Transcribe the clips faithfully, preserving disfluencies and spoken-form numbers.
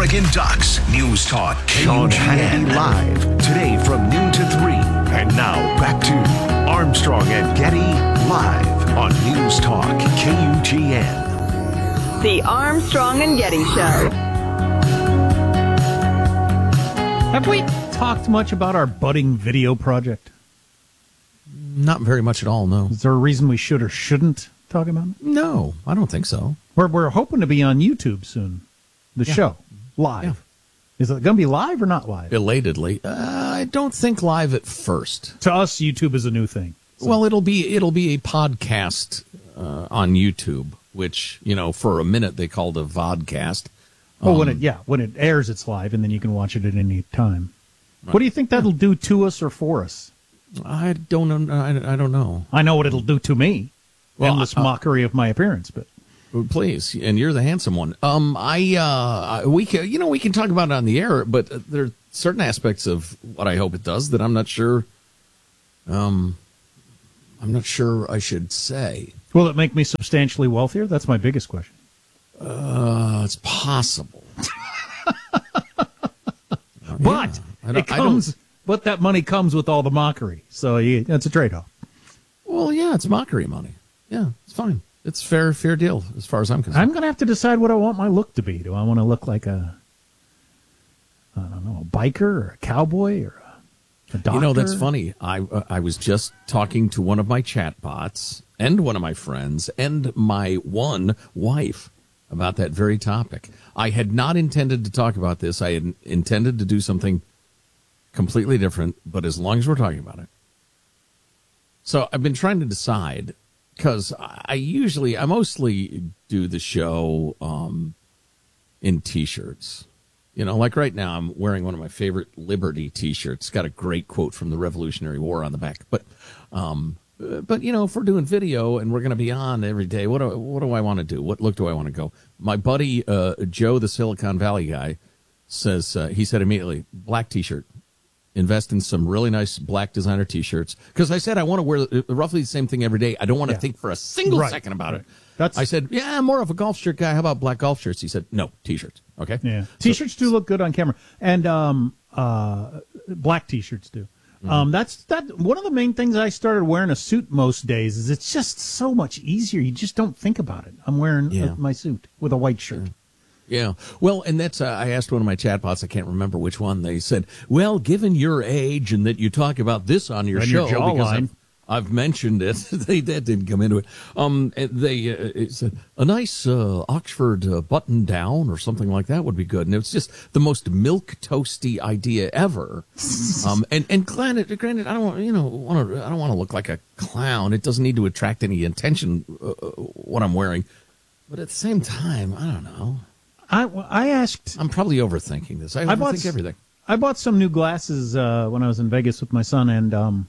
Oregon Ducks. News Talk Sean Hannity live today from noon to three. And now back to Armstrong and Getty live on News Talk K U G N. The Armstrong and Getty Show. Have we talked much about our budding video project? Not very much at all, no. Is there a reason we should or shouldn't talk about it? No, I don't think so. We're, we're hoping to be on YouTube soon. The Yeah. show. Live. Yeah. Is it going to be live or not live? Belatedly. Uh, I don't think live at first. To us, YouTube is a new thing. So. Well, it'll be it'll be a podcast uh, on YouTube, which, you know, for a minute they called a vodcast. Oh, Um, when it yeah, when it airs, it's live, and then you can watch it at any time. Right. What do you think that'll do to us or for us? I don't know. I, I don't know. I know what it'll do to me. Well, Endless uh, mockery of my appearance, but please, and you're the handsome one. Um, I uh, we can, you know, we can talk about it on the air, but there are certain aspects of what I hope it does that I'm not sure. Um, I'm not sure I should say. Will it make me substantially wealthier? That's my biggest question. Uh, it's possible. But yeah, it comes, but that money comes with all the mockery. So you, that's a trade-off. Well, yeah, it's mockery money. Yeah, it's fine. It's fair, fair deal as far as I'm concerned. I'm going to have to decide what I want my look to be. Do I want to look like a, I don't know, a biker or a cowboy or a, a doctor? You know, that's funny. I uh, I was just talking to one of my chat bots and one of my friends and my one wife about that very topic. I had not intended to talk about this. I had intended to do something completely different, but as long as we're talking about it. So I've been trying to decide, because I usually, I mostly do the show um, in T-shirts. You know, like right now, I'm wearing one of my favorite Liberty T-shirts. It's got a great quote from the Revolutionary War on the back. But, um, but you know, if we're doing video and we're going to be on every day, what do, what do I want to do? What look do I want to go? My buddy uh, Joe, the Silicon Valley guy, says, uh, he said immediately, black T-shirt. Invest in some really nice black designer T-shirts. Because I said I want to wear roughly the same thing every day. I don't want to yeah. think for a single right. second about right. it. That's I said, yeah, I'm more of a golf shirt guy. How about black golf shirts? He said, no, T-shirts. Okay? Yeah. T-shirts so, do look good on camera. And um, uh, black T-shirts do. Mm-hmm. Um, that's that. One of the main things I started wearing a suit most days is it's just so much easier. You just don't think about it. I'm wearing yeah. a, my suit with a white shirt. Yeah. Yeah. Well, and that's, uh, I asked one of my chatbots, I can't remember which one, they said, well, given your age and that you talk about this on your and show, your because jawline. I've, I've mentioned it, they, that didn't come into it. Um, they, uh, it said, a nice, uh, Oxford uh, button down or something like that would be good. And it's just the most milk toasty idea ever. um, and, and granted, granted, I don't, you know, want to, I don't want to look like a clown. It doesn't need to attract any attention, uh, what I'm wearing. But at the same time, I don't know. I, I asked. I'm probably overthinking this. I overthink I bought, everything. I bought some new glasses uh, when I was in Vegas with my son, and um,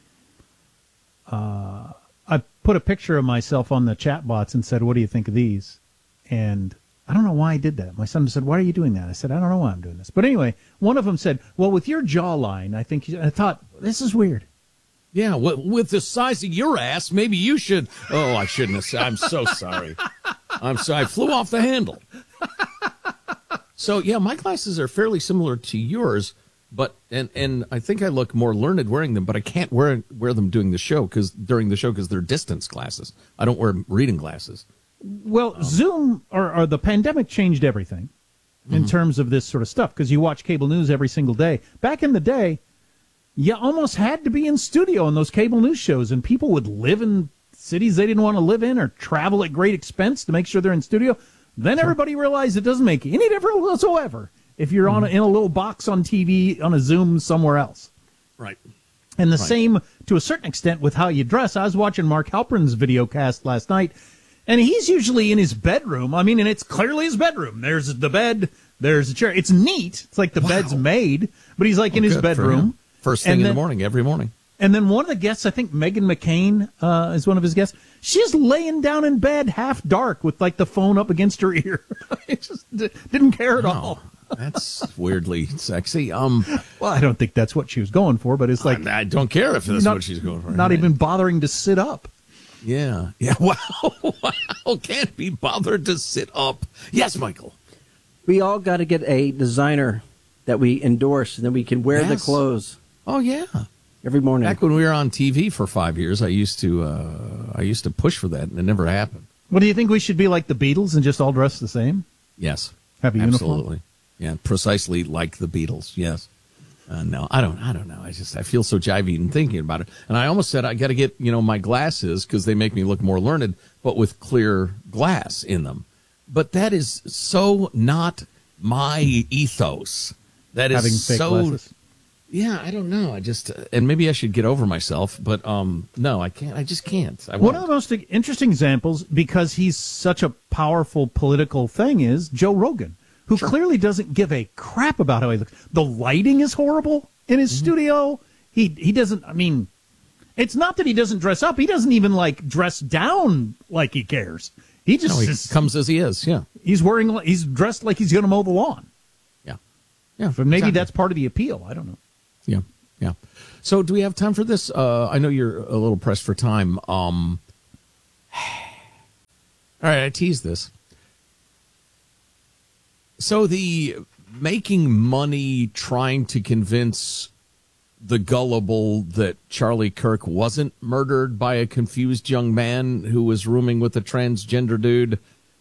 uh, I put a picture of myself on the chat bots and said, "What do you think of these?" And I don't know why I did that. My son said, "Why are you doing that?" I said, "I don't know why I'm doing this." But anyway, one of them said, "Well, with your jawline, I think." You, I thought, this is weird. Yeah, well, with the size of your ass, maybe you should. Oh, I shouldn't have said. I'm so sorry. I'm sorry. I flew off the handle. So, yeah, my glasses are fairly similar to yours, but and, and I think I look more learned wearing them, but I can't wear wear them doing the show because during the show because they're distance glasses. I don't wear reading glasses. Well, um, Zoom or, or the pandemic changed everything in mm-hmm. terms of this sort of stuff because you watch cable news every single day. Back in the day, you almost had to be in studio on those cable news shows, and people would live in cities they didn't want to live in or travel at great expense to make sure they're in studio. Then sure. everybody realized it doesn't make any difference whatsoever if you're mm-hmm. on a, in a little box on T V on a Zoom somewhere else. Right. And the right. same, to a certain extent, with how you dress. I was watching Mark Halperin's video cast last night, and he's usually in his bedroom. I mean, and it's clearly his bedroom. There's the bed, there's a chair. It's neat. It's like the wow. bed's made, but he's like oh, in his bedroom. First thing and in then, the morning, every morning. And then one of the guests, I think Meghan McCain uh, is one of his guests. She's laying down in bed, half dark, with like the phone up against her ear. It just d- didn't care at wow. all. That's weirdly sexy. Um, well, I don't think that's what she was going for, but it's like I, I don't care if that's not, what she's going for. Not right. even bothering to sit up. Yeah, yeah. Wow, wow. Can't be bothered to sit up. Yes, Michael. We all got to get a designer that we endorse, and then we can wear Yes. the clothes Oh yeah. every morning. Back when we were on T V for five years, I used to uh, I used to push for that, and it never happened. What do you think we should be like the Beatles and just all dress the same? Yes, Have a uniform? absolutely. Yeah, precisely like the Beatles. Yes. Uh, no, I don't. I don't know. I just I feel so jivey even thinking about it. And I almost said I got to get you know my glasses because they make me look more learned, but with clear glass in them. But that is so not my ethos. That is Having fake so. glasses? Yeah, I don't know. I just uh, and maybe I should get over myself, but um, no, I can't. I just can't. I One won't. of the most interesting examples, because he's such a powerful political thing, is Joe Rogan, who clearly doesn't give a crap about how he looks. The lighting is horrible in his Mm-hmm. studio. He he doesn't. I mean, it's not that he doesn't dress up. He doesn't even like dress down like he cares. He just No, he is- comes as he is. Yeah, he's wearing he's dressed like he's going to mow the lawn. yeah, yeah. But maybe exactly. that's part of the appeal. I don't know. Yeah, yeah. So, do we have time for this? Uh, I know you're a little pressed for time. Um, all right, I teased this. So, the making money trying to convince the gullible that Charlie Kirk wasn't murdered by a confused young man who was rooming with a transgender dude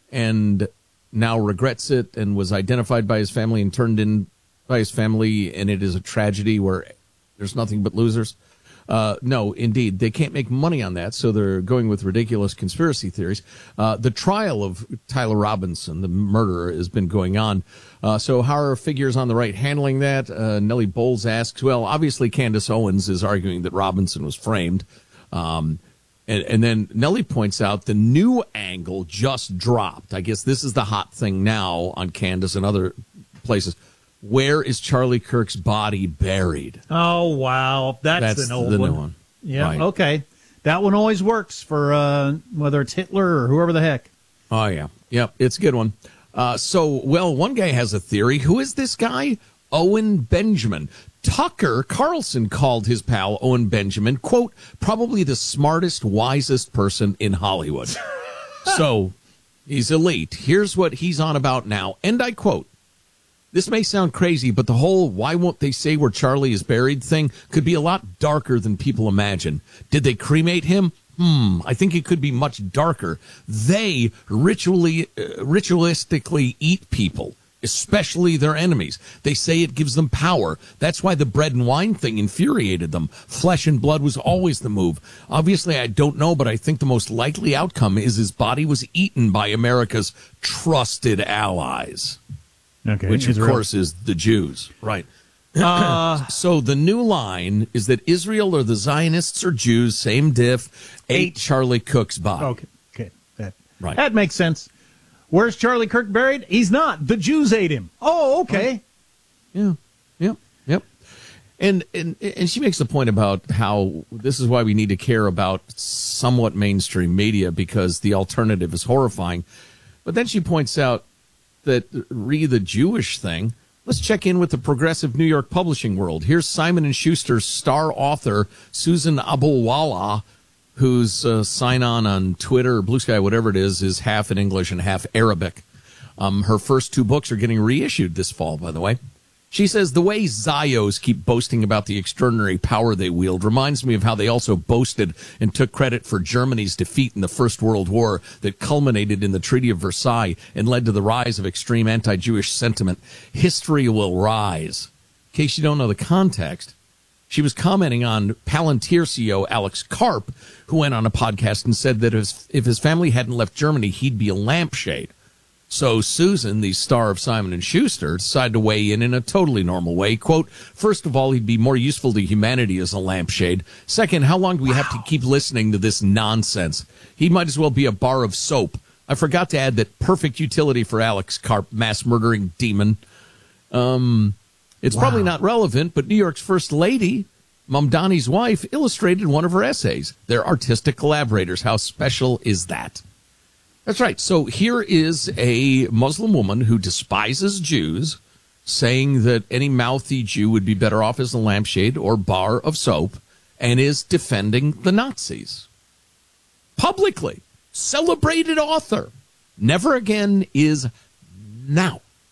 and now regrets it and was identified by his family and turned in by his family, and it is a tragedy where there's nothing but losers. Uh, no, indeed, they can't make money on that, so they're going with ridiculous conspiracy theories. Uh, the trial of Tyler Robinson, the murderer, has been going on. Uh, so how are figures on the right handling that? Uh, Nellie Bowles asks, well, obviously Candace Owens is arguing that Robinson was framed. Um, and, and then Nellie points out the new angle just dropped. I guess this is the hot thing now on Candace and other places. Where is Charlie Kirk's body buried? Oh wow, that's, That's an old the one. new one. Yeah, Right. okay, that one always works for uh, whether it's Hitler or whoever the heck. Oh, yeah. Yep, it's a good one. Uh, so, well, one guy has a theory. Who is this guy? Owen Benjamin. Tucker Carlson called his pal Owen Benjamin, quote, probably the smartest, wisest person in Hollywood. So, he's elite. Here's what he's on about now. And I quote, this may sound crazy, but the whole why won't they say where Charlie is buried thing could be a lot darker than people imagine. Did they cremate him? Hmm, I think it could be much darker. They ritually, uh, ritualistically eat people, especially their enemies. They say it gives them power. That's why the bread and wine thing infuriated them. Flesh and blood was always the move. Obviously, I don't know, but I think the most likely outcome is his body was eaten by America's trusted allies. Okay, Which, of Israel. course, is the Jews. Right. Uh, so the new line is that Israel or the Zionists or Jews, same diff, ate Charlie Cook's body. Okay, okay, that Right. that makes sense. Where's Charlie Kirk buried? He's not. The Jews ate him. Oh, okay. Yeah. Yep. Yep. And, and and she makes the point about how this is why we need to care about somewhat mainstream media, because the alternative is horrifying. But then she points out that re the Jewish thing. Let's check in with the progressive New York publishing world. Here's Simon and Schuster's star author Susan Abulwala, whose uh, sign on on Twitter or Blue Sky, whatever it is, is half in English and half Arabic. Um, her first two books are getting reissued this fall, by the way. She says the way Zios keep boasting about the extraordinary power they wield reminds me of how they also boasted and took credit for Germany's defeat in the First World War that culminated in the Treaty of Versailles and led to the rise of extreme anti-Jewish sentiment. History will rise. In case you don't know the context, she was commenting on Palantir C E O Alex Karp, who went on a podcast and said that if, if his family hadn't left Germany, he'd be a lampshade. So Susan, the star of Simon and Schuster, decided to weigh in in a totally normal way. Quote, first of all, he'd be more useful to humanity as a lampshade. Second, how long do we have to keep listening to this nonsense? He might as well be a bar of soap. I forgot to add that perfect utility for Alex Karp, mass-murdering demon. Um, it's Wow. probably not relevant, but New York's first lady, Mamdani's wife, illustrated one of her essays. They're artistic collaborators. How special is that? That's right. So here is a Muslim woman who despises Jews, saying that any mouthy Jew would be better off as a lampshade or bar of soap, and is defending the Nazis. Publicly. Celebrated author. Never again is now.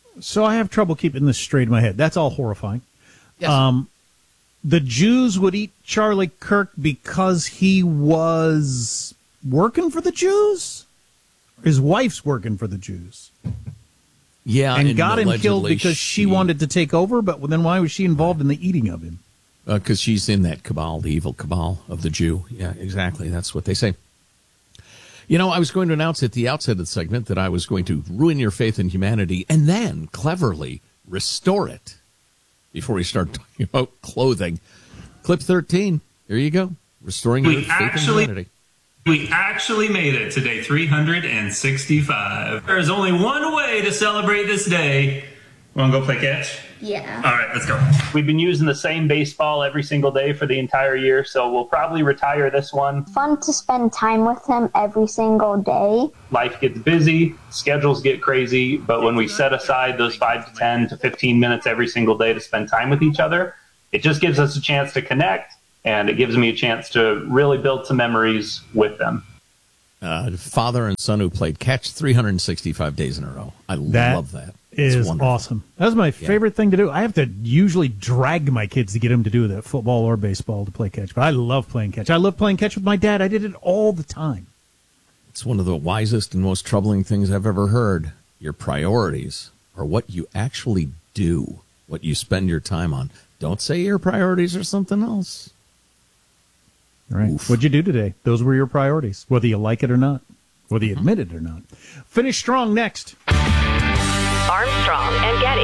So I have trouble keeping this straight in my head. That's all horrifying. Yes. Um, the Jews would eat Charlie Kirk because he was working for the Jews? His wife's working for the Jews. Yeah, and, and got him killed allegedly because she, she wanted to take over, but then why was she involved in the eating of him? Because uh, she's in that cabal, the evil cabal of the Jew. Yeah, exactly. That's what they say. You know, I was going to announce at the outset of the segment that I was going to ruin your faith in humanity and then cleverly restore it before we start talking about clothing. Clip thirteen. There you go. Restoring we your faith actually, in humanity. We actually made it to day three hundred sixty-five. There is only one way to celebrate this day. Want to go play catch? Yeah. All right, let's go. We've been using the same baseball every single day for the entire year, so we'll probably retire this one. Fun to spend time with him every single day. Life gets busy, schedules get crazy, but when we set aside those five to ten to fifteen minutes every single day to spend time with each other, it just gives us a chance to connect, and it gives me a chance to really build some memories with them. Uh, father and son who played catch three hundred sixty-five days in a row. I that love that. Is awesome. That's my favorite yeah. thing to do. I have to usually drag my kids to get them to do that, football or baseball, to play catch. But I love playing catch. I love playing catch with my dad. I did it all the time. It's one of the wisest and most troubling things I've ever heard. Your priorities are what you actually do, what you spend your time on. Don't say your priorities are something else. Right. Oof. What'd you do today? Those were your priorities, whether you like it or not, whether you admit it or not. Finish strong next. Armstrong and Getty.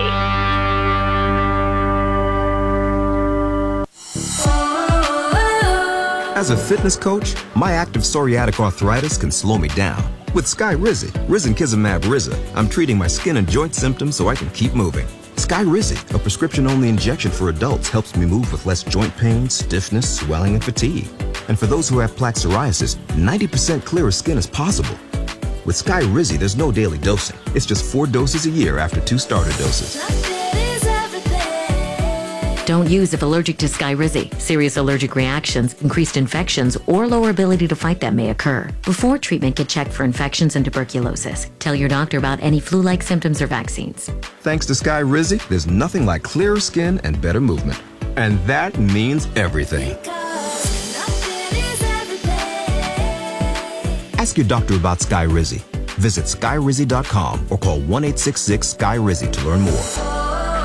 As a fitness coach, my active psoriatic arthritis can slow me down. With Skyrizi, Risankizumab Riza, I'm treating my skin and joint symptoms so I can keep moving. Skyrizi, a prescription-only injection for adults, helps me move with less joint pain, stiffness, swelling, and fatigue. And for those who have plaque psoriasis, ninety percent clearer skin is possible. With Skyrizi, there's no daily dosing. It's just four doses a year after two starter doses. Don't use if allergic to Skyrizi. Serious allergic reactions, increased infections, or lower ability to fight them may occur. Before treatment, get checked for infections and tuberculosis. Tell your doctor about any flu-like symptoms or vaccines. Thanks to Skyrizi, there's nothing like clearer skin and better movement. And that means everything. Ask your doctor about Skyrizi. Visit Skyrizi dot com or call one eight six six Skyrizi to learn more.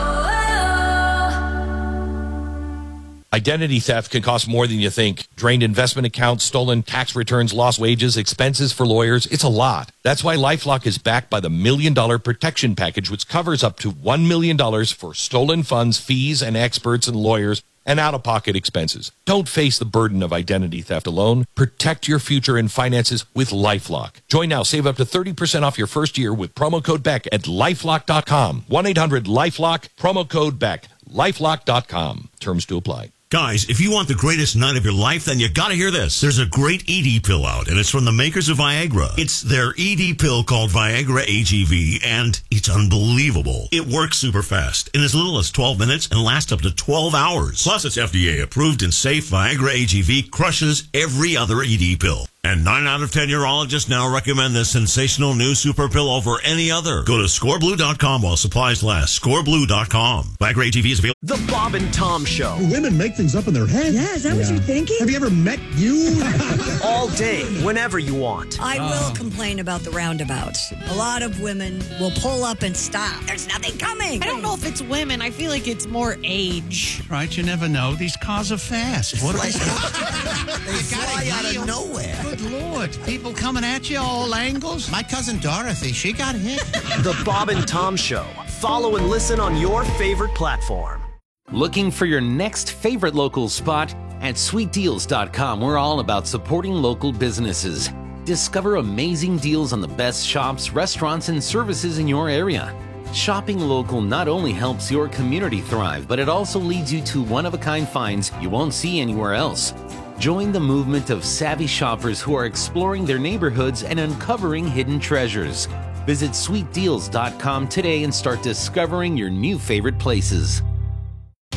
Identity theft can cost more than you think. Drained investment accounts, stolen tax returns, lost wages, expenses for lawyers. It's a lot. That's why LifeLock is backed by the Million Dollar Protection Package, which covers up to one million dollars for stolen funds, fees, and experts and lawyers, and out-of-pocket expenses. Don't face the burden of identity theft alone. Protect your future and finances with LifeLock. Join now. Save up to thirty percent off your first year with promo code Beck at LifeLock dot com. one eight hundred LifeLock, promo code Beck. LifeLock dot com. Terms to apply. Guys, if you want the greatest night of your life, then you gotta hear this. There's a great E D pill out, and it's from the makers of Viagra. It's their E D pill called Viagra A G V, and it's unbelievable. It works super fast, in as little as twelve minutes, and lasts up to twelve hours. Plus, it's F D A approved and safe. Viagra A G V crushes every other E D pill. And nine out of ten urologists now recommend this sensational new super pill over any other. Go to score blue dot com while supplies last. score blue dot com. Viagra A G V is available. The Bob and Tom Show. Women make things up in their head. Yeah, is that yeah. what you're thinking? Have you ever met you? All day, whenever you want. I oh. will complain about the roundabouts. A lot of women will pull up and stop. There's nothing coming. I don't know if it's women. I feel like it's more age. Right, you never know. These cars are fast. What are they? They fly out of nowhere. Good Lord. People coming at you all angles. My cousin Dorothy, she got hit. The Bob and Tom Show. Follow and listen on your favorite platform. Looking for your next favorite local spot? At sweet deals dot com, we're all about supporting local businesses. Discover amazing deals on the best shops, restaurants, and services in your area. Shopping local not only helps your community thrive, but it also leads you to one-of-a-kind finds you won't see anywhere else. Join the movement of savvy shoppers who are exploring their neighborhoods and uncovering hidden treasures. Visit sweet deals dot com today and start discovering your new favorite places.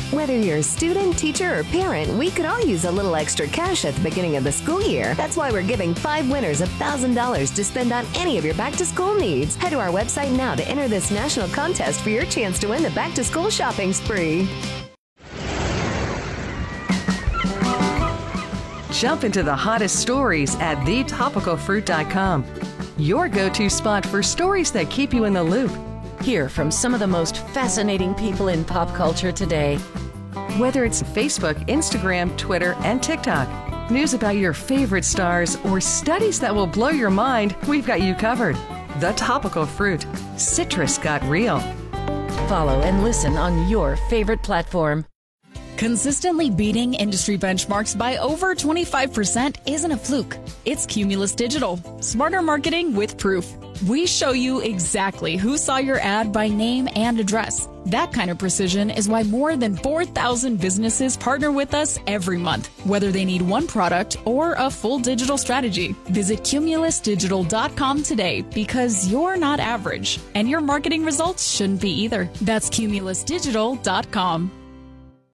Whether you're a student, teacher, or parent, we could all use a little extra cash at the beginning of the school year. That's why we're giving five winners one thousand dollars to spend on any of your back-to-school needs. Head to our website now to enter this national contest for your chance to win the back-to-school shopping spree. Jump into the hottest stories at the topical fruit dot com. Your go-to spot for stories that keep you in the loop. Hear from some of the most fascinating people in pop culture today. Whether it's Facebook, Instagram, Twitter, and TikTok, news about your favorite stars, or studies that will blow your mind, we've got you covered. The Topical Fruit. Citrus got real. Follow and listen on your favorite platform. Consistently beating industry benchmarks by over twenty-five percent isn't a fluke. It's Cumulus Digital. Smarter marketing with proof. We show you exactly who saw your ad by name and address. That kind of precision is why more than four thousand businesses partner with us every month, whether they need one product or a full digital strategy. Visit cumulus digital dot com today because you're not average, and your marketing results shouldn't be either. That's cumulus digital dot com.